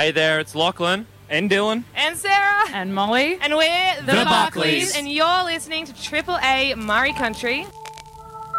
Hey there, it's Lachlan. And Dylan. And Sarah. And Molly. And we're The Buckleys. And you're listening to Triple A Murray Country.